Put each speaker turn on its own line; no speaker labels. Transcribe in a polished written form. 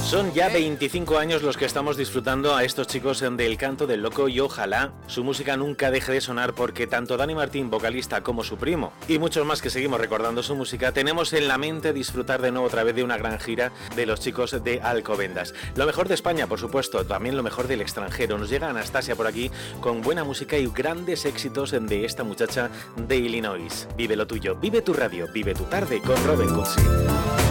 Son ya 25 años los que estamos disfrutando a estos chicos del Canto del Loco y ojalá su música nunca deje de sonar porque tanto Dani Martín, vocalista, como su primo y muchos más que seguimos recordando su música, tenemos en la mente disfrutar de nuevo otra vez de una gran gira de los chicos de Alcobendas. Lo mejor de España, por supuesto, también lo mejor del extranjero. Nos llega Anastasia por aquí con buena música y grandes éxitos de esta muchacha de Illinois. Vive lo tuyo, vive tu radio, vive tu tarde con Robin Cutsi.